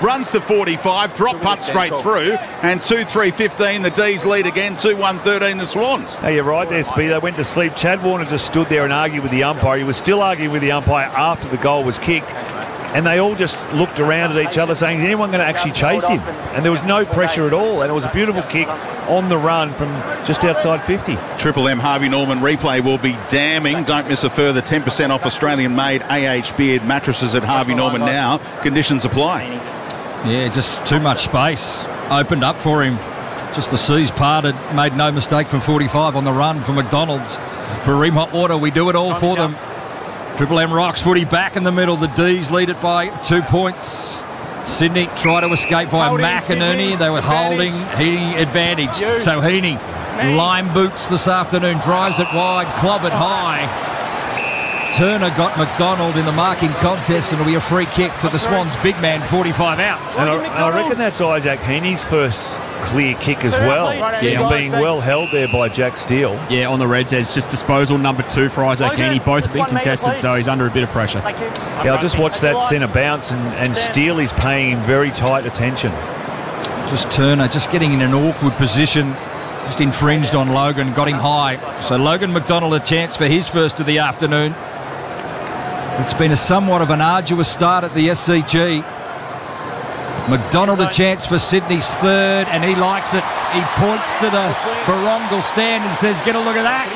runs to 45, drop putt straight through, and 2-3-15, the D's lead again, 2-1-13, the Swans. Hey, you're right there, Speed. They went to sleep. Chad Warner just stood there and argued with the umpire. He was still arguing with the umpire after the goal was kicked. And they all just looked around at each other saying, is anyone going to actually chase him? And there was no pressure at all. And it was a beautiful kick on the run from just outside 50. Triple M Harvey Norman replay will be damning. Don't miss a further 10% off Australian-made AH Beard mattresses at Harvey Norman now. Conditions apply. Yeah, just too much space. Opened up for him. Just the seas parted. Made no mistake from 45 on the run for McDonald's. For Ream Hot Water, we do it all for them. Triple M rocks footy back in the middle. The D's lead it by 2 points. Sydney try to escape via McInerney. They were holding Heaney advantage. So Heaney, lime boots this afternoon, drives it wide, clob it high. Turner got McDonald in the marking contest, and it'll be a free kick to the Swans. Big man, 45 outs. And I reckon that's Isaac Heaney's first clear kick as well. He's being well held there by Jack Steele. Yeah, on the Reds edge, just disposal number 2 for Isaac Heaney. Both have been contested, so he's under a bit of pressure. Yeah, I just watched that centre bounce, and Steele is paying him very tight attention. Just Turner, just getting in an awkward position. Just infringed on Logan, got him high. So Logan McDonald a chance for his first of the afternoon. It's been a somewhat of an arduous start at the SCG. McDonald a chance for Sydney's third, and he likes it. He points to the Barongal stand and says, get a look at that.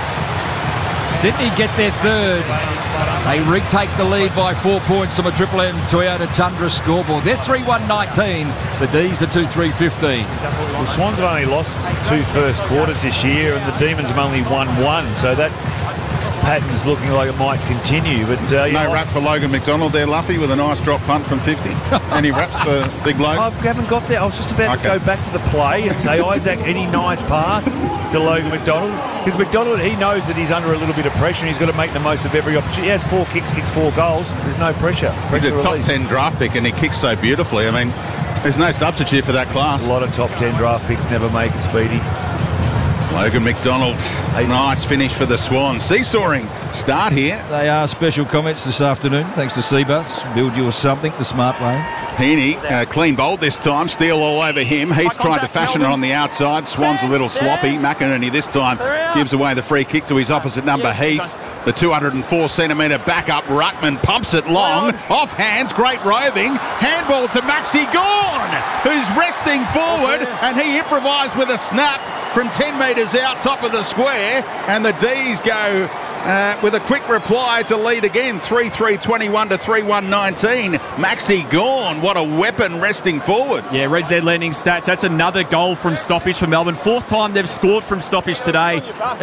Sydney get their third. They retake the lead by 4 points from a Triple M Toyota Tundra scoreboard. They're 3-1-19. The D's are 2-3-15. The Swans have only lost 2 first quarters this year, and the Demons have only won 1, so that pattern's looking like it might continue. But no rap for Logan McDonald there, Luffy, with a nice drop punt from 50. Any raps for Big Logan? I haven't got there. I was just about to go back to the play and say, Isaac, any nice pass to Logan McDonald? Because McDonald, he knows that he's under a little bit of pressure and he's got to make the most of every opportunity. He has 4 kicks, kicks 4 goals. There's no pressure. He's a top 10 draft pick and he kicks so beautifully. I mean, there's no substitute for that class. A lot of top 10 draft picks never make it, Speedy. Logan McDonald, nice finish for the Swans. Seesawing start here. They are special comments this afternoon, thanks to Seabus. Build you something the smart way. Heaney, clean bowled this time, Steele all over him. Heath tried to fashion it on the outside. Swans a little sloppy. McInerney this time gives away the free kick to his opposite number, Heath. The 204-centimetre backup ruckman pumps it long. Off hands, great roving. Handball to Maxi Gawn, who's resting forward, and he improvised with a snap from 10 metres out, top of the square, and the D's go with a quick reply to lead again, 3-3-21 to 3-1-19. Maxi Gawn, what a weapon resting forward. Yeah, Red Z landing stats. That's another goal from stoppage for Melbourne. 4th time they've scored from stoppage today.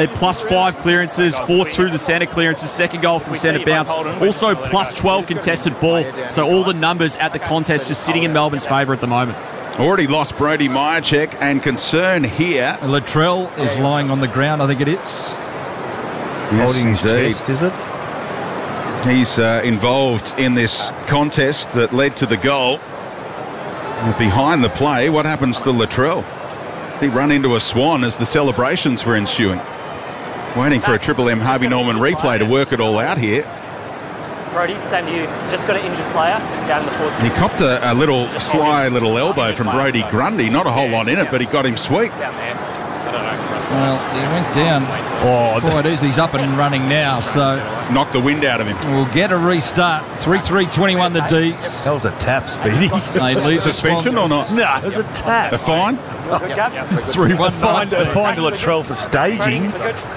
+5 clearances, 4-2 the centre clearances, 2nd goal from centre bounce. Also +12 contested ball. So all the numbers at the contest just sitting in Melbourne's favour at the moment. Already lost Brody Myercheck, and concern here. Latrell is lying on the ground, I think it is. Yes, holding his indeed. chest, is it? He's involved in this contest that led to the goal. Behind the play, what happens to Latrell? He run into a Swan as the celebrations were ensuing. Waiting for a Triple M Harvey Norman replay to work it all out here. Brody, same to you. Just got an injured player down in the 4th. He copped a little sly little elbow from Brody Grundy. Not a whole lot in it, but he got him sweet. Well, he went down. Boy, it is. He's up and running now, so knocked the wind out of him. We'll get a restart. 3-3-21 the D's. That was a tap, Speedy. They leave suspension or not? No, it was a tap. A fine? 3-1 a fine to Latrell for staging.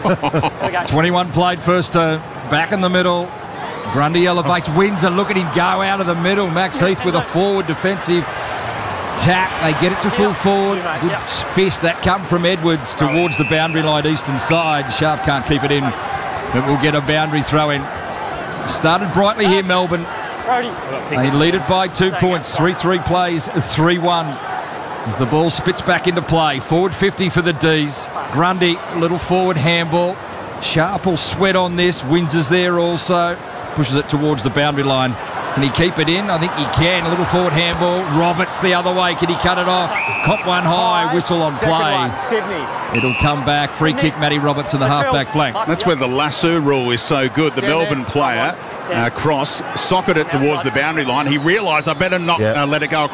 21 played first term. Back in the middle. Grundy elevates, wins, and look at him go out of the middle. Max Heath with a forward defensive tap. They get it to full forward. Good fist that come from Edwards towards the boundary line eastern side. Sharp can't keep it in, but we'll get a boundary throw in. Started brightly here, Melbourne. They lead it by 2 points. 3-3 plays, 3-1. As the ball spits back into play. Forward 50 for the D's. Grundy, little forward handball. Sharp will sweat on this. Wins is there also. Pushes it towards the boundary line. Can he keep it in? I think he can. A little forward handball. Roberts the other way. Can he cut it off? Cop one high. Whistle on play. It'll come back. Free kick, Matty Roberts in the half-back flank. That's where the lasso rule is so good. The Melbourne player, Cross, socked it towards the boundary line. He realised, I better not let it go